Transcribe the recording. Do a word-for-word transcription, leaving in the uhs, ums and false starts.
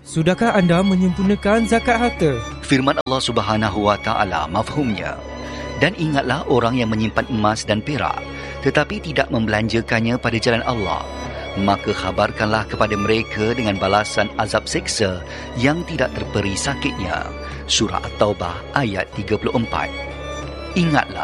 Sudahkah anda menyempurnakan zakat harta? Firman Allah Subhanahu Wa Taala mafhumnya. Dan ingatlah orang yang menyimpan emas dan perak tetapi tidak membelanjakannya pada jalan Allah, maka khabarkanlah kepada mereka dengan balasan azab seksa yang tidak terperi sakitnya. Surah At-Taubah ayat tiga puluh empat. Ingatlah,